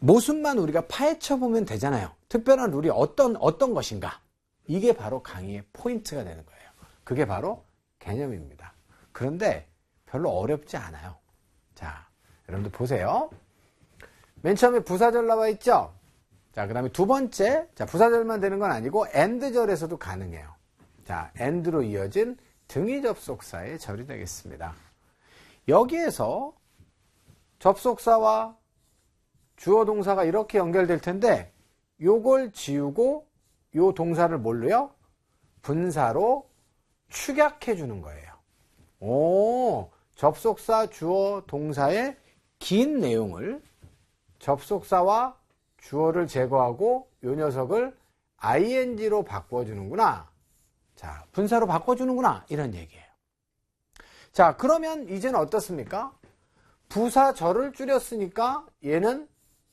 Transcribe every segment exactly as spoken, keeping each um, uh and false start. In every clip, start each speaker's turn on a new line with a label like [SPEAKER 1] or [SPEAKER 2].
[SPEAKER 1] 모순만 우리가 파헤쳐 보면 되잖아요. 특별한 룰이 어떤, 어떤 것인가. 이게 바로 강의의 포인트가 되는 거예요. 그게 바로 개념입니다. 그런데 별로 어렵지 않아요. 자, 여러분들 보세요. 맨 처음에 부사절 나와 있죠? 자, 그 다음에 두 번째, 자, 부사절만 되는 건 아니고, and절에서도 가능해요. 자, and로 이어진 등위 접속사의 절이 되겠습니다. 여기에서 접속사와 주어 동사가 이렇게 연결될 텐데, 요걸 지우고, 요 동사를 뭘로요? 분사로 축약해 주는 거예요. 오, 접속사, 주어, 동사의 긴 내용을 접속사와 주어를 제거하고 요 녀석을 아이엔지로 바꿔주는구나. 자, 분사로 바꿔주는구나. 이런 얘기예요. 자, 그러면 이제는 어떻습니까? 부사절을 줄였으니까 얘는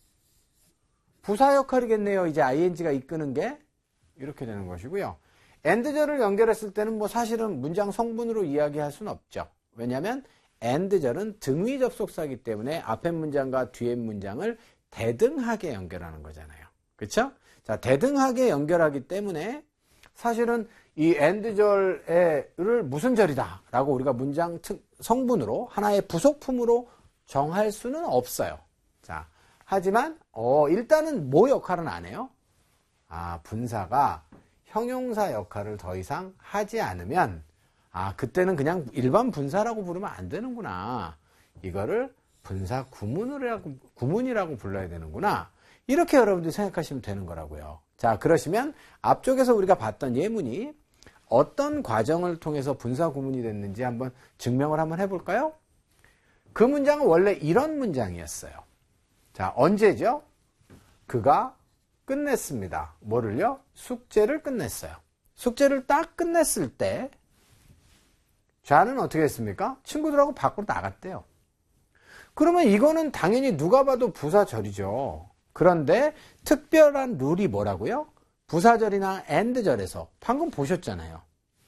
[SPEAKER 1] 부사 역할이겠네요. 이제 아이엔지가 이끄는 게 이렇게 되는 것이고요. and절을 연결했을 때는 뭐 사실은 문장 성분으로 이야기할 수는 없죠. 왜냐하면 and절은 등위 접속사이기 때문에 앞에 문장과 뒤에 문장을 대등하게 연결하는 거잖아요. 그렇죠? 자, 대등하게 연결하기 때문에 사실은 이 and절을 무슨 절이다 라고 우리가 문장 성분으로 하나의 부속품으로 정할 수는 없어요. 자, 하지만 어, 일단은 뭐 역할은 안 해요? 아, 분사가 형용사 역할을 더 이상 하지 않으면 아, 그때는 그냥 일반 분사라고 부르면 안 되는구나. 이거를 분사 구문이라고, 구문이라고 불러야 되는구나. 이렇게 여러분들이 생각하시면 되는 거라고요. 자, 그러시면 앞쪽에서 우리가 봤던 예문이 어떤 과정을 통해서 분사 구문이 됐는지 한번 증명을 한번 해볼까요? 그 문장은 원래 이런 문장이었어요. 자, 언제죠? 그가 끝냈습니다. 뭐를요? 숙제를 끝냈어요. 숙제를 딱 끝냈을 때 좌는 어떻게 했습니까? 친구들하고 밖으로 나갔대요. 그러면 이거는 당연히 누가 봐도 부사절이죠. 그런데 특별한 룰이 뭐라고요? 부사절이나 and절에서 방금 보셨잖아요.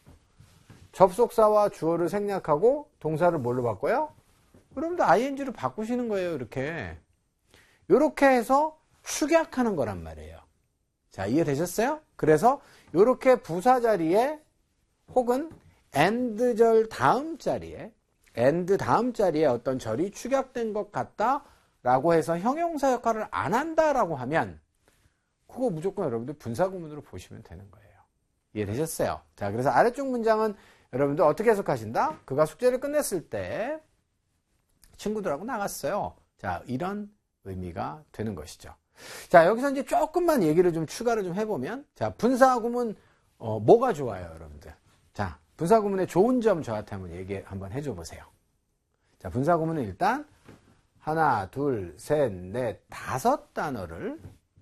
[SPEAKER 1] 접속사와 주어를 생략하고 동사를 뭘로 바꿔요? 그럼 아이엔지로 바꾸시는 거예요. 이렇게. 이렇게 해서 축약하는 거란 말이에요. 자, 이해되셨어요? 그래서 이렇게 부사 자리에 혹은 and절 다음 자리에 and 다음 자리에 어떤 절이 축약된 것 같다라고 해서 형용사 역할을 안 한다라고 하면 그거 무조건 여러분들 분사구문으로 보시면 되는 거예요. 이해되셨어요? 자, 그래서 아래쪽 문장은 여러분들 어떻게 해석하신다? 그가 숙제를 끝냈을 때 친구들하고 나갔어요. 자, 이런 의미가 되는 것이죠. 자, 여기서 이제 조금만 얘기를 좀 추가를 좀 해보면, 자, 분사구문, 어, 뭐가 좋아요, 여러분들? 자, 분사구문의 좋은 점 저한테 한번 얘기 한번 해줘 보세요. 자, 분사구문은 일단, 하나, 둘, 셋, 넷, 다섯 단어를,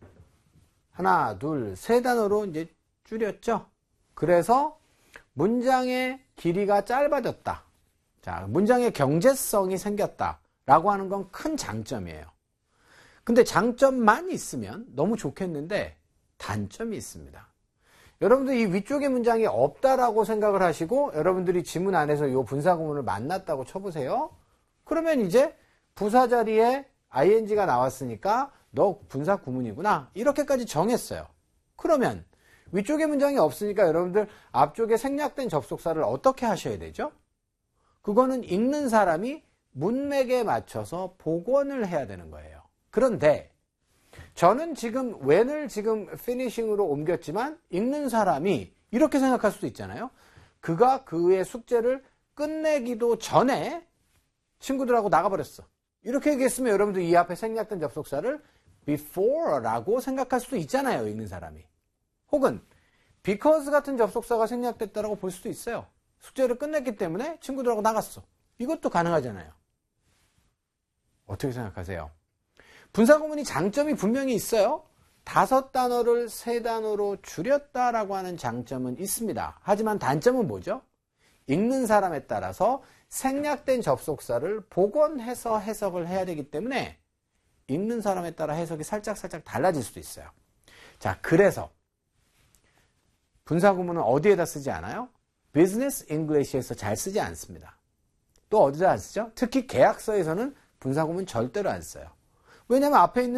[SPEAKER 1] 하나, 둘, 세 단어로 이제 줄였죠? 그래서, 문장의 길이가 짧아졌다. 자, 문장의 경제성이 생겼다. 라고 하는 건 큰 장점이에요. 근데 장점만 있으면 너무 좋겠는데 단점이 있습니다. 여러분들 이 위쪽의 문장이 없다라고 생각을 하시고 여러분들이 지문 안에서 이 분사구문을 만났다고 쳐보세요. 그러면 이제 부사 자리에 아이엔지가 나왔으니까 너 분사구문이구나. 이렇게까지 정했어요. 그러면 위쪽의 문장이 없으니까 여러분들 앞쪽에 생략된 접속사를 어떻게 하셔야 되죠? 그거는 읽는 사람이 문맥에 맞춰서 복원을 해야 되는 거예요. 그런데 저는 지금 when을 지금 finishing으로 옮겼지만 읽는 사람이 이렇게 생각할 수도 있잖아요. 그가 그의 숙제를 끝내기도 전에 친구들하고 나가버렸어. 이렇게 얘기했으면 여러분들 이 앞에 생략된 접속사를 before라고 생각할 수도 있잖아요. 읽는 사람이. 혹은 because 같은 접속사가 생략됐다라고 볼 수도 있어요. 숙제를 끝냈기 때문에 친구들하고 나갔어. 이것도 가능하잖아요. 어떻게 생각하세요? 분사구문이 장점이 분명히 있어요. 다섯 단어를 세 단어로 줄였다라고 하는 장점은 있습니다. 하지만 단점은 뭐죠? 읽는 사람에 따라서 생략된 접속사를 복원해서 해석을 해야 되기 때문에 읽는 사람에 따라 해석이 살짝살짝 달라질 수도 있어요. 자, 그래서 분사구문은 어디에다 쓰지 않아요? 비즈니스 잉글리시에서 잘 쓰지 않습니다. 또 어디다 안 쓰죠? 특히 계약서에서는 분사구문 절대로 안 써요. 왜냐하면 앞에 있는